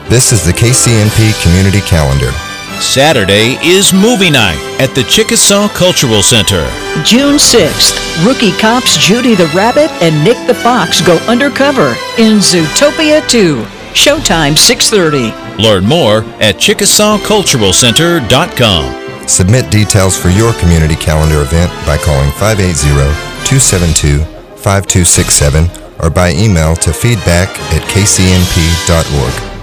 This is the KCNP Community Calendar. Saturday is movie night at the Chickasaw Cultural Center. June 6th, rookie cops Judy the Rabbit and Nick the Fox go undercover in Zootopia 2. Showtime 6:30. Learn more at ChickasawCulturalCenter.com. Submit details for your community calendar event by calling 580-272-5267 or by email to feedback@kcnp.org.